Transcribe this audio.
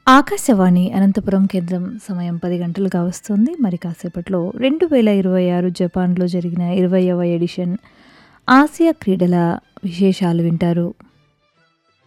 ఆకాశవాణి అనంతపురం కేంద్రం సమయం 10 గంటలుగా వస్తుంది. మరి కాసేపట్లో 2026 జపాన్‌లో జరిగిన 20వ ఎడిషన్ ఆసియా క్రీడల విశేషాలు వింటారు.